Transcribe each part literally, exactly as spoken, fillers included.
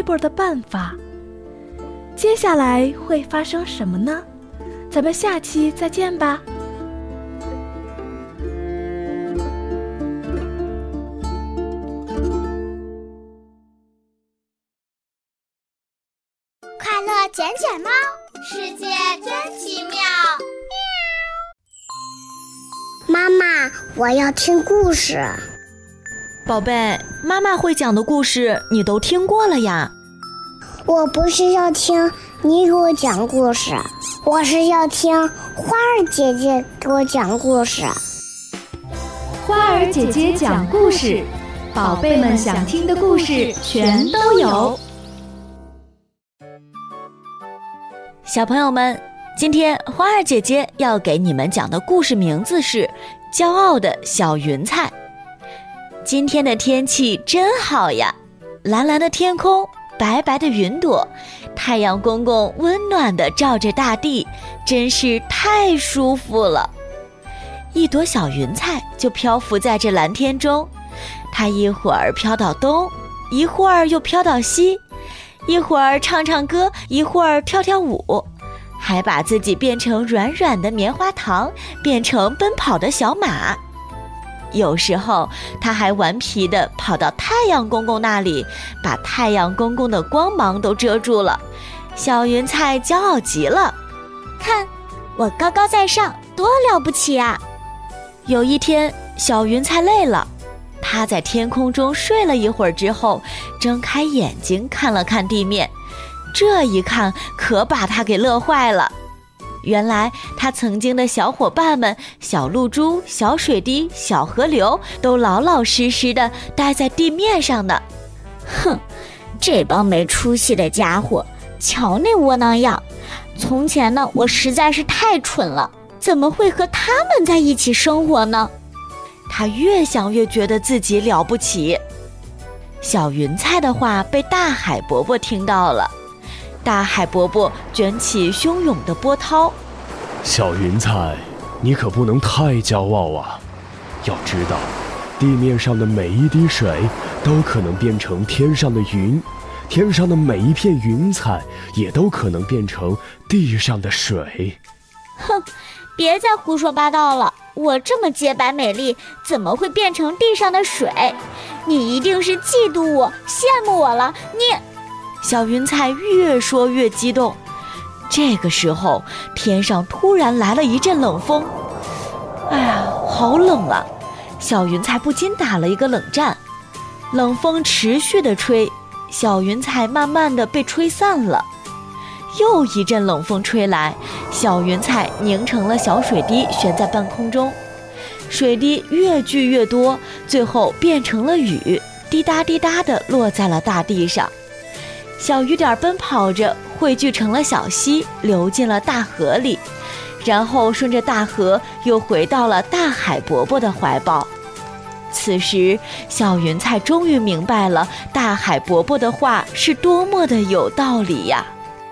伯的办法。接下来会发生什么呢？咱们下期再见吧。 快乐捡捡猫，世界真奇妙。 妈妈，我要听故事。 宝贝，妈妈会讲的故事你都听过了呀。 我不是要听你给我讲故事，我是要听花儿姐姐给我讲故事。 花儿姐姐讲故事，宝贝们想听的故事全都有。 小朋友们，今天花儿姐姐要给你们讲的故事名字是《骄傲的小云彩》。今天的天气真好呀，蓝蓝的天空，白白的云朵，太阳公公温暖地照着大地，真是太舒服了。一朵小云彩就漂浮在这蓝天中，它一会儿飘到东，一会儿又飘到西，一会儿唱唱歌，一会儿跳跳舞，还把自己变成软软的棉花糖，变成奔跑的小马。有时候他还顽皮地跑到太阳公公那里，把太阳公公的光芒都遮住了。小云彩骄傲极了， 看，我高高在上，多了不起啊！ 有一天，小云彩累了，趴在天空中睡了一会儿之后，睁开眼睛看了看地面，这一看可把他给乐坏了。原来他曾经的小伙伴们，小露珠、小水滴、小河流，都老老实实地待在地面上呢。 哼，这帮没出息的家伙，瞧那窝囊样！从前呢，我实在是太蠢了，怎么会和他们在一起生活呢？ 他越想越觉得自己了不起。小云彩的话被大海伯伯听到了，大海伯伯卷起汹涌的波涛。 小云彩，你可不能太骄傲啊！要知道，地面上的每一滴水都可能变成天上的云，天上的每一片云彩也都可能变成地上的水。 哼，别再胡说八道了，我这么洁白美丽，怎么会变成地上的水？你一定是嫉妒我，羡慕我了，你…… 小云彩越说越激动。这个时候，天上突然来了一阵冷风。哎呀，好冷啊！小云彩不禁打了一个冷战。冷风持续地吹，小云彩慢慢地被吹散了。又一阵冷风吹来，小云彩凝成了小水滴，悬在半空中。水滴越聚越多，最后变成了雨，滴答滴答地落在了大地上。小雨点奔跑着，汇聚成了小溪，流进了大河里，然后顺着大河又回到了大海伯伯的怀抱。此时，小云彩终于明白了大海伯伯的话是多么的有道理呀！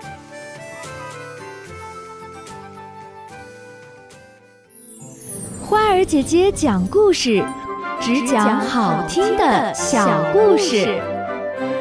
花儿姐姐讲故事，只讲好听的小故事。